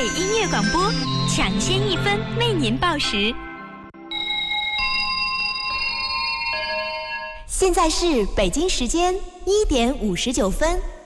音乐广播，抢先一分为您报时。 现在是北京时间1点59分。